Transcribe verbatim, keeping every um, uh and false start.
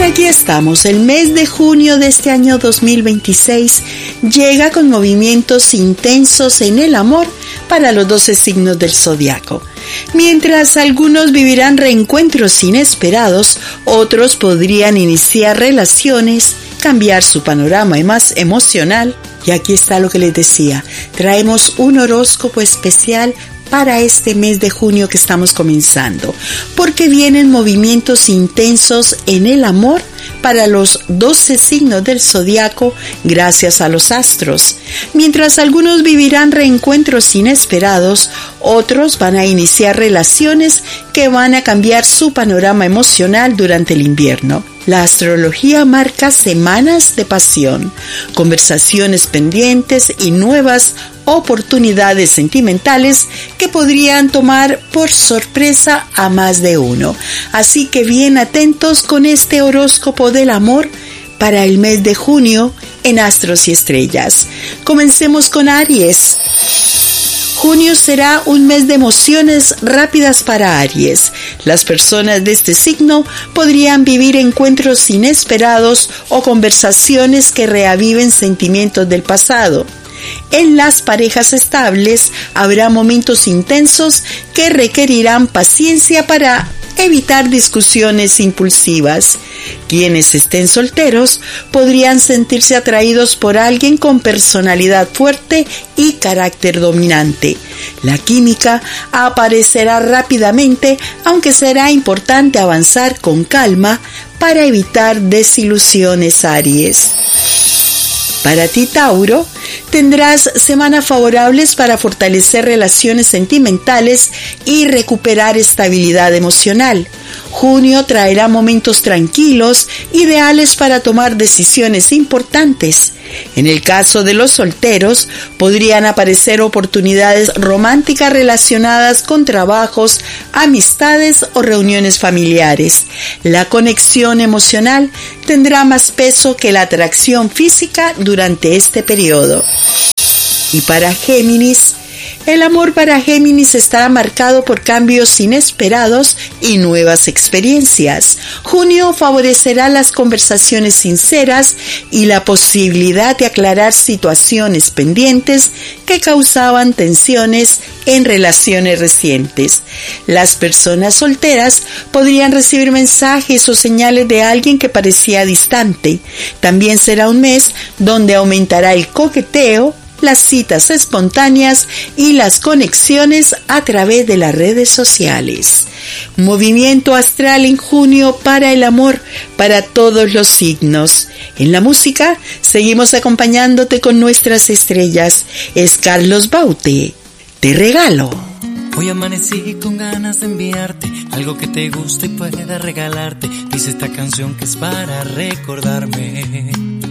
aquí estamos, el mes de junio de este año dos mil veintiséis llega con movimientos intensos en el amor para los doce signos del zodiaco. Mientras algunos vivirán reencuentros inesperados, otros podrían iniciar relaciones, cambiar su panorama más emocional. Y aquí está lo que les decía, traemos un horóscopo especial para este mes de junio que estamos comenzando, porque vienen movimientos intensos en el amor para los doce signos del zodiaco gracias a los astros. Mientras algunos vivirán reencuentros inesperados, otros van a iniciar relaciones que van a cambiar su panorama emocional durante el invierno. La astrología marca semanas de pasión, conversaciones pendientes y nuevas oportunidades sentimentales que podrían tomar por sorpresa a más de uno. Así que bien atentos con este horóscopo del amor para el mes de junio en Astros y Estrellas. Comencemos con Aries. Junio será un mes de emociones rápidas para Aries. Las personas de este signo podrían vivir encuentros inesperados o conversaciones que reaviven sentimientos del pasado. En las parejas estables habrá momentos intensos que requerirán paciencia para evitar discusiones impulsivas. Quienes estén solteros podrían sentirse atraídos por alguien con personalidad fuerte y carácter dominante. La química aparecerá rápidamente, aunque será importante avanzar con calma para evitar desilusiones, Aries. Para ti, Tauro, tendrás semanas favorables para fortalecer relaciones sentimentales y recuperar estabilidad emocional. Junio traerá momentos tranquilos, ideales para tomar decisiones importantes. En el caso de los solteros, podrían aparecer oportunidades románticas relacionadas con trabajos, amistades o reuniones familiares. La conexión emocional tendrá más peso que la atracción física durante este periodo. Y para Géminis, el amor para Géminis estará marcado por cambios inesperados y nuevas experiencias. Junio favorecerá las conversaciones sinceras y la posibilidad de aclarar situaciones pendientes que causaban tensiones en relaciones recientes. Las personas solteras podrían recibir mensajes o señales de alguien que parecía distante. También será un mes donde aumentará el coqueteo, las citas espontáneas y las conexiones a través de las redes sociales. Movimiento astral en junio para el amor, para todos los signos. En la música, seguimos acompañándote con nuestras estrellas. Es Carlos Baute. Te regalo. Hoy amanecí con ganas de enviarte algo que te guste y pueda regalarte. Dice esta canción que es para recordarme